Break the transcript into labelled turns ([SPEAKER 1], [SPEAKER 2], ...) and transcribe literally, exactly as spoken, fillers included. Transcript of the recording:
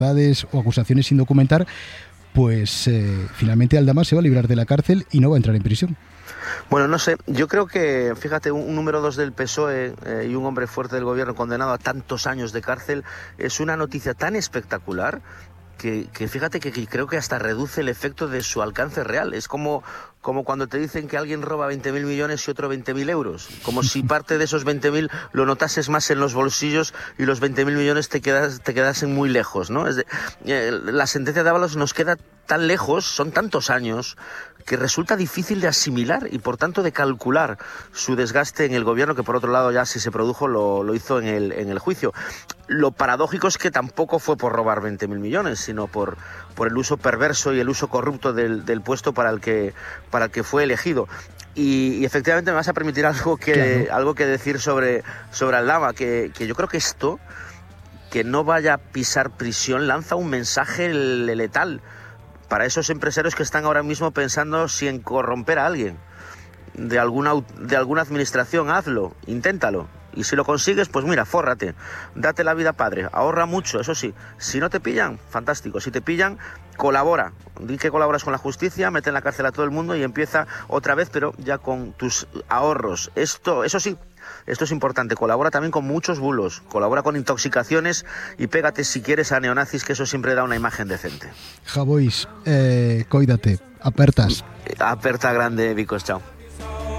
[SPEAKER 1] o acusaciones sin documentar, pues eh, finalmente Aldama se va a librar de la cárcel y no va a entrar en prisión.
[SPEAKER 2] Bueno, no sé, yo creo que, fíjate, un, un número dos del P S O E eh, y un hombre fuerte del gobierno condenado a tantos años de cárcel es una noticia tan espectacular que, que fíjate que, que creo que hasta reduce el efecto de su alcance real. Es como, como cuando te dicen que alguien roba veinte mil millones y otro veinte mil euros. Como si parte de esos veinte mil lo notases más en los bolsillos y los veinte mil millones te, quedas, te quedasen muy lejos, ¿no? Es de, eh, la sentencia de Ábalos nos queda tan lejos, son tantos años, que resulta difícil de asimilar y por tanto de calcular su desgaste en el gobierno, que por otro lado ya si se produjo lo, lo hizo en el, en el juicio. Lo paradójico es que tampoco fue por robar veinte mil millones, sino por, por el uso perverso y el uso corrupto del, del puesto para el que, para el que fue elegido. Y, y efectivamente me vas a permitir algo que, claro. algo que decir sobre, sobre Aldama, que, que yo creo que esto, que no vaya a pisar prisión, lanza un mensaje letal para esos empresarios que están ahora mismo pensando si en corromper a alguien de alguna, de alguna administración. Hazlo, inténtalo. Y si lo consigues, pues mira, fórrate, date la vida padre, ahorra mucho, eso sí. Si no te pillan, fantástico. Si te pillan, colabora. Di que colaboras con la justicia, mete en la cárcel a todo el mundo y empieza otra vez, pero ya con tus ahorros. Esto, eso sí, esto es importante, colabora también con muchos bulos, colabora con intoxicaciones y pégate si quieres a neonazis, que eso siempre da una imagen decente.
[SPEAKER 1] Javois, eh, coídate, apertas.
[SPEAKER 2] Aperta grande, Vicos, chao.